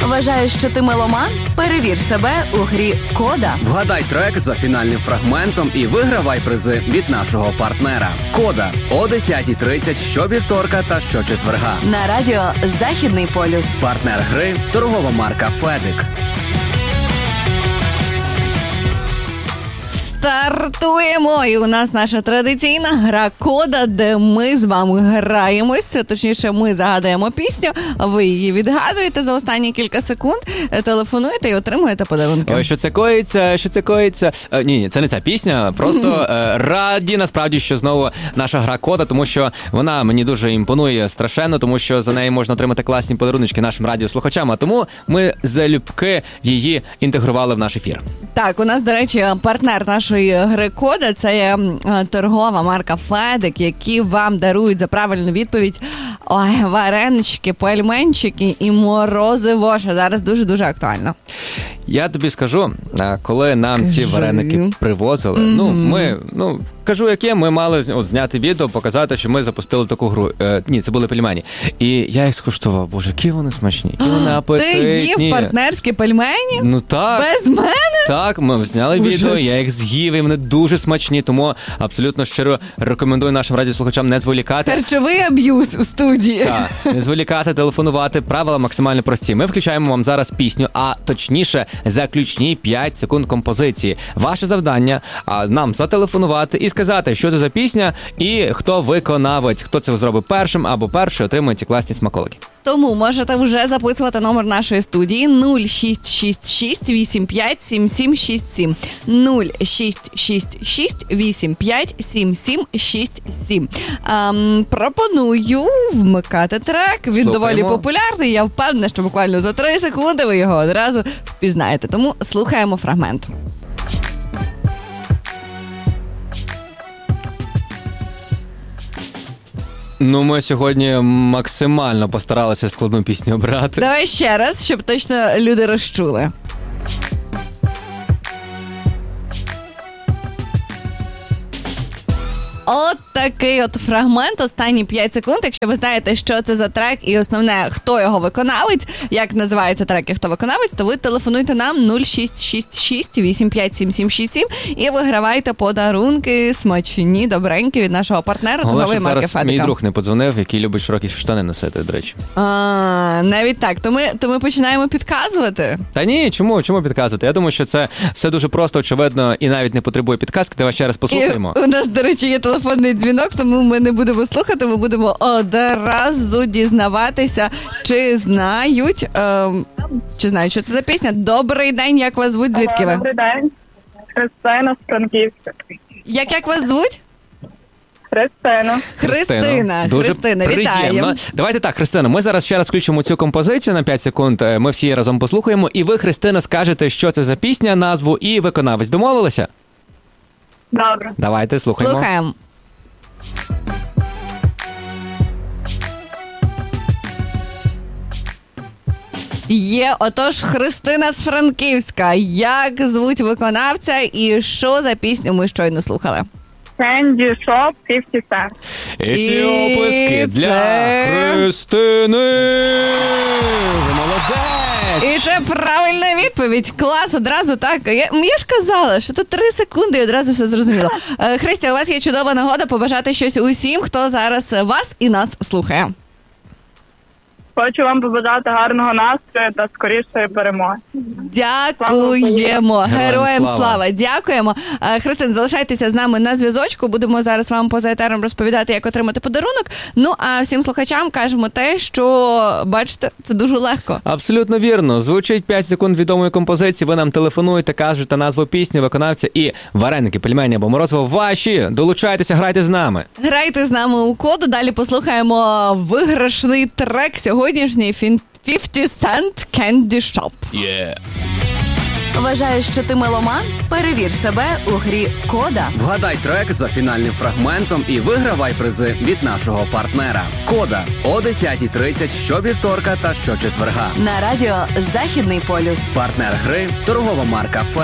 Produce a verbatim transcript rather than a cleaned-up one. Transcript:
Вважаєш, що ти меломан? Перевір себе у грі «Кода». Вгадай трек за фінальним фрагментом і вигравай призи від нашого партнера. «Кода» о десята тридцять щовівторка та щочетверга. На радіо «Західний полюс». Партнер гри – торгова марка «Федик». Стартуємо! І у нас наша традиційна гра «Кода», де ми з вами граємося. Точніше, ми загадуємо пісню, ви її відгадуєте за останні кілька секунд, телефонуєте і отримуєте подарунки. Ой, що це коїться, що це коїться. Е, ні, це не ця пісня, просто е, раді насправді, що знову наша гра «Кода», тому що вона мені дуже імпонує страшенно, тому що за неї можна отримати класні подарунки нашим радіослухачам, а тому ми залюбки її інтегрували в наш ефір. Так, у нас, до речі, партнер нашої гри «Кода» – це є торгова марка «Федик», які вам дарують за правильну відповідь ой, варенички, пельменчики і морозиво, що зараз дуже-дуже актуально. Я тобі скажу, коли нам Кажи. ці вареники привозили, mm-hmm. ну, ми, ну, кажу, як є, ми мали от, зняти відео, показати, що ми запустили таку гру. Е, ні, це були пельмені. І я їх скуштував, боже, які вони смачні, які вони апетитні. Ти їв партнерські пельмені? Ну так. Без мене? Так, ми зняли Ужас. відео, я їх з'їв, і вони дуже смачні, тому абсолютно щиро рекомендую нашим радіослухачам не зволікати. Харчовий аб'юз у студії. Так, не зволікати, телефонувати, правила максимально прості. Ми включаємо вам зараз пісню, а точніше заключні п'ять секунд композиції. Ваше завдання а, нам зателефонувати і сказати, що це за пісня і хто виконавець. Хто це зробить першим або перший, отримує ці класні смаколики. Тому можете вже записувати номер нашої студії нуль шість шість шість вісім п'ять сім сім шість сім. нуль шість шість шість вісім п'ять сім сім шість сім. Ем, пропоную вмикати трек. Він Слухаємо. Доволі популярний. Я впевнена, що буквально за три секунди ви його одразу впізнаєте. Тому слухаємо фрагмент. Ну, ми сьогодні максимально постаралися складну пісню обрати. Давай ще раз, щоб точно люди розчули. От такий от фрагмент, останні п'ять секунд. Якщо ви знаєте, що це за трек і основне, хто його виконавець, як називається трек і хто виконавець, то ви телефонуйте нам нуль шість шість шість вісім п'ять сім сім шість сім і вигравайте подарунки смачні, добренькі від нашого партнера торгової марки «Федика». Мій друг не подзвонив, який любить широкі штани носити, до речі. А, навіть так. То ми, то ми починаємо підказувати? Та ні, чому? Чому підказувати? Я думаю, що це все дуже просто, очевидно, і навіть не потребує підказки. Давай ще раз послухаємо. І у нас, до речі, є телефонний дзвінок, тому ми не будемо слухати, ми будемо одразу дізнаватися, чи знають, ем, чи знають, що це за пісня. Добрий день, як вас звуть, звідки ви? Добрий день, Христина з Франківська. Як, як вас звуть? Христина. Христина, Дуже Христина, приємно. вітаємо. Давайте так, Христина, ми зараз ще раз включимо цю композицію на п'ять секунд, ми всі разом послухаємо, і ви, Христина, скажете, що це за пісня, назву і виконавець. Домовилися? Добре. Давайте, слухаємо. Слухаємо. Є, отож, Христина з Франківська. Як звуть виконавця і що за пісню ми щойно слухали? Candy Shop п'ятдесят Cent. І ці оплески для це... Христини. Ви молодець! І це правильна відповідь. Клас, одразу так. Я, я ж казала, що тут три секунди і одразу все зрозуміло. Христя, у вас є чудова нагода побажати щось усім, хто зараз вас і нас слухає. Хочу вам побажати гарного настрою та скорішої перемоги. Дякуємо. Героям слава. слава. Дякуємо. Христин, залишайтеся з нами на зв'язочку. Будемо зараз вам поза етером розповідати, як отримати подарунок. Ну, а всім слухачам кажемо те, що, бачите, це дуже легко. Абсолютно вірно. Звучить п'ять секунд відомої композиції, ви нам телефонуєте, кажете назву пісні, виконавця і вареники, пельмені або морозиво ваші. Долучайтеся, грайте з нами. Грайте з нами у коду. Далі послухаємо виграшний трек сьогоднішній п'ятдесят Cent Candy Shop. Yeah. Вважаєш, що ти меломан? Перевір себе у грі «Кода». Вгадай трек за фінальним фрагментом і вигравай призи від нашого партнера. «Кода» о десята тридцять щовівторка та щочетверга. На радіо «Західний полюс». Партнер гри – торгова марка «Федик».